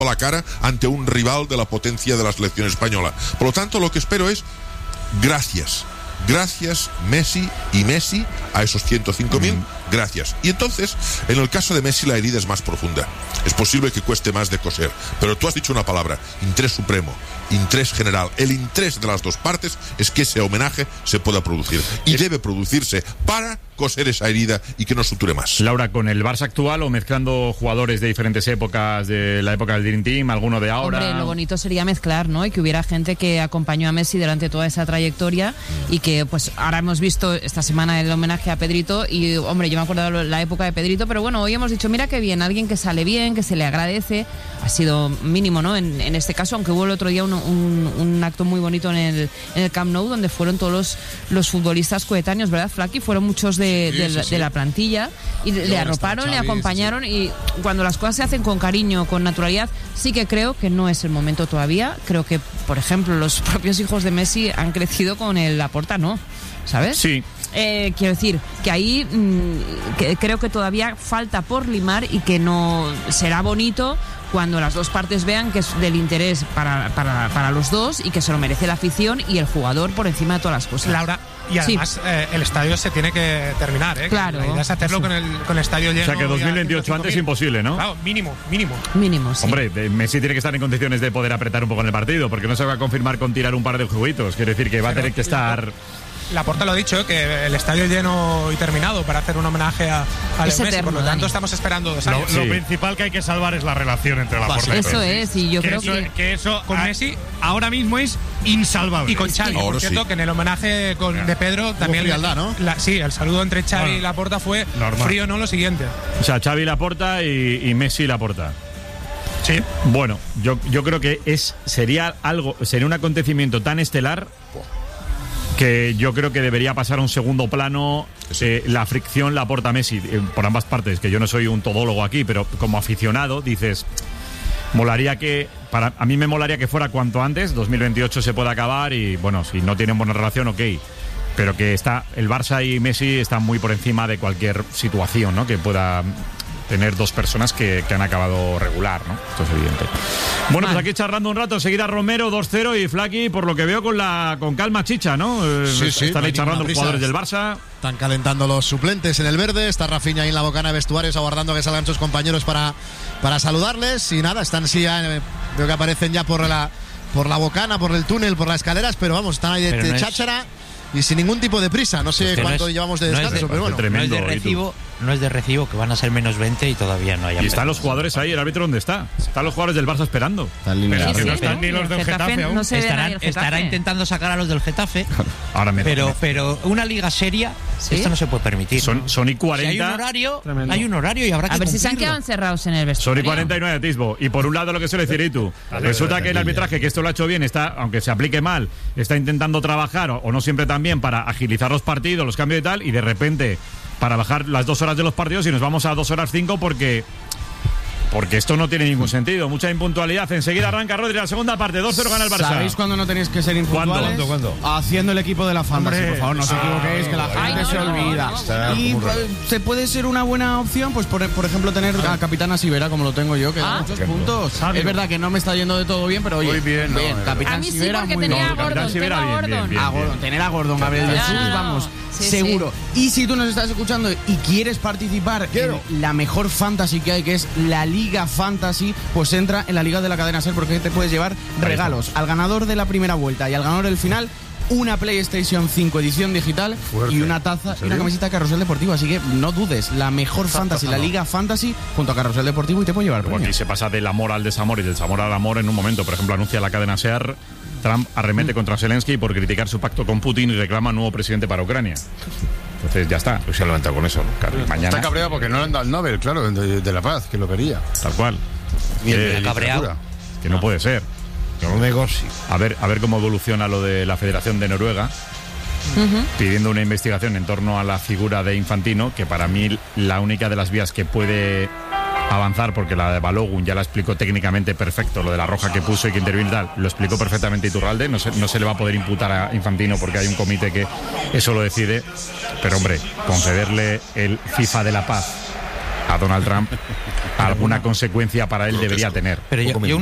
la cara ante un rival de la potencia de la selección española. Por lo tanto, lo que espero es gracias Messi a esos 105.000, gracias. Y entonces, en el caso de Messi, la herida es más profunda. Es posible que cueste más de coser, pero tú has dicho una palabra: interés supremo, interés general. El interés de las dos partes es que ese homenaje se pueda producir, y debe producirse para coser esa herida y que no suture más. Laura, ¿con el Barça actual o mezclando jugadores de diferentes épocas, de la época del Dream Team, alguno de ahora? Hombre, lo bonito sería mezclar, ¿no? Y que hubiera gente que acompañó a Messi durante toda esa trayectoria, y que pues ahora hemos visto esta semana el homenaje a Pedrito, y hombre, yo me acuerdo de la época de Pedrito, pero bueno, hoy hemos dicho, mira qué bien, alguien que sale bien, que se le agradece. Ha sido mínimo, ¿no? En este caso, aunque hubo el otro día un acto muy bonito en el Camp Nou, donde fueron todos los futbolistas coetáneos, ¿verdad, Flaky? Fueron muchos de la plantilla, y le arroparon, le acompañaron, y cuando las cosas se hacen con cariño, con naturalidad, sí que creo que no es el momento todavía. Creo que, por ejemplo, los propios hijos de Messi han crecido con el Laporta, ¿no? ¿Sabes? Sí. Quiero decir que ahí creo que todavía falta por limar, y que no será bonito cuando las dos partes vean que es del interés para los dos, y que se lo merece la afición y el jugador por encima de todas las cosas. Laura, y además el estadio se tiene que terminar, ¿eh? Claro. La idea es hacerlo con el estadio lleno. O sea que 2028 antes imposible, ¿no? Claro, mínimo, sí. Hombre, Messi tiene que estar en condiciones de poder apretar un poco en el partido, porque no se va a confirmar con tirar un par de juguitos. Quiere decir que va a tener que estar... Laporta lo ha dicho, que el estadio lleno y terminado para hacer un homenaje a Messi. Eterno, por lo tanto, Dani. estamos esperando 2 años. Lo principal que hay que salvar es la relación entre Laporta y Eso Messi. es, y yo creo que eso con Messi ahora mismo es insalvable. y con Xavi, Ahora por cierto, sí. que en el homenaje de Pedro también frialdad, ¿no? Sí, el saludo entre Xavi y Laporta fue normal. frío, no lo siguiente. O sea, Xavi Laporta y Messi Laporta. Sí. Bueno, yo creo que sería un acontecimiento tan estelar que yo creo que debería pasar a un segundo plano. La fricción Laporta-Messi por ambas partes, que yo no soy un todólogo aquí, pero como aficionado dices, a mí me molaría que fuera cuanto antes. 2028 se pueda acabar, y bueno, si no tienen buena relación, ok, pero que el Barça y Messi están muy por encima de cualquier situación, ¿no?, que pueda tener dos personas que han acabado regular, ¿no? Esto es evidente. Bueno, pues aquí charlando un rato, seguida Romero 2-0 y Flaky, por lo que veo, con calma chicha, ¿no? Sí, están no ahí hay charlando ninguna los prisa. jugadores del Barça. Están calentando los suplentes en el verde. Está Rafinha ahí en la bocana de vestuarios aguardando que salgan sus compañeros para saludarles. Y nada, están sí ya, veo que aparecen ya por la bocana, por el túnel, por las escaleras, pero vamos, están ahí de cháchara y sin ningún tipo de prisa. No sé cuánto llevamos de descanso, pero bueno. Tremendo, no es de recibo que van a ser menos 20 y todavía no hay. Y están los jugadores ahí, el árbitro ¿dónde está? Están los jugadores del Barça esperando. Pero que no están ni los del Getafe aún. No se ve nadie el Getafe. Estará intentando sacar a los del Getafe. Ahora pero una liga seria, esto no se puede permitir. Son y 40. Si hay un horario y habrá que a ver si se han cumplirlo. quedado encerrados en el vestuario. Son y 49 de Tisbo. Y por un lado lo que suele decir Itu, resulta que el arbitraje, que esto lo ha hecho bien, aunque se aplique mal, está intentando trabajar, o no siempre tan bien, para agilizar los partidos, los cambios y tal, y de repente para bajar las 2 horas de los partidos y nos vamos a 2 horas 5 porque esto no tiene ningún sentido. Mucha impuntualidad. Enseguida arranca Rodri la segunda parte. 2-0 gana el Barça. ¿Sabéis cuándo no tenéis que ser impuntuales? ¿Cuándo? Haciendo el equipo de la Fantasy, por favor, no os equivoquéis, que la gente se olvida. Y se puede ser una buena opción, pues por ejemplo, tener a Capitán Sivera, como lo tengo yo, que da muchos puntos. Es verdad que no me está yendo de todo bien, pero oye, muy bien, Capitán a mí sí, Sivera, porque muy tenía bien. a Gordon. Sivera, Tengo a bien, Gordon. bien, bien. Tener a Gordon, Gabriel Jesús, vamos, Sí, seguro. Y si tú nos estás escuchando y quieres participar en la mejor fantasy que hay, que es la Liga Fantasy, pues entra en la Liga de la Cadena SER, porque te puedes llevar regalos al ganador de la primera vuelta y al ganador del final, una PlayStation 5 edición digital y una taza y una camiseta de Carrusel Deportivo. Así que no dudes, la mejor fantasy, la Liga Fantasy, junto a Carrusel Deportivo, y te puede llevar Bueno, premio. aquí se pasa del amor al desamor y del desamor al amor en un momento. Por ejemplo, anuncia la cadena SER, Trump arremete contra Zelensky por criticar su pacto con Putin y reclama nuevo presidente para Ucrania. Entonces ya está. Pues se ha levantado con eso, ¿no? Claro, mañana. Está cabreado porque no le han dado el Nobel, claro, de la paz, que lo quería. Tal cual. Cabreado. Que no puede ser. No negocio. A ver cómo evoluciona lo de la Federación de Noruega, pidiendo una investigación en torno a la figura de Infantino, que para mí la única de las vías que puede avanzar, porque la de Balogun ya la explicó técnicamente perfecto, lo de la roja que puso y que intervino y tal, lo explicó perfectamente Iturralde. No se le va a poder imputar a Infantino porque hay un comité que eso lo decide, pero hombre, concederle el FIFA de la paz a Donald Trump, alguna consecuencia para él debería tener. Pero yo